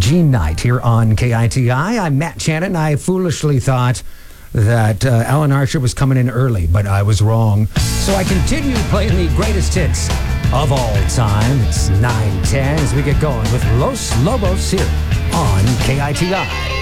Gene Knight here on KITI. I'm Matt Shannon. I foolishly thought that Alan Archer was coming in early, but I was wrong. So I continue playing the greatest hits of all time. It's 9:10 as we get going with Los Lobos here on KITI.